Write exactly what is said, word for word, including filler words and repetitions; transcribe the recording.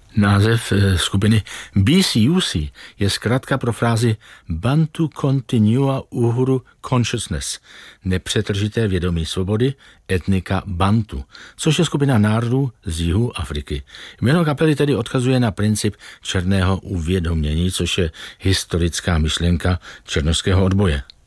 Název skupiny B C U C je zkratka pro frázi Bantu Continua Uhuru Consciousness, nepřetržité vědomí svobody etnika Bantu, což je skupina národů z jihu Afriky. Jméno kapely tedy odkazuje na princip černého uvědomění, což je historická myšlenka černošského odboje.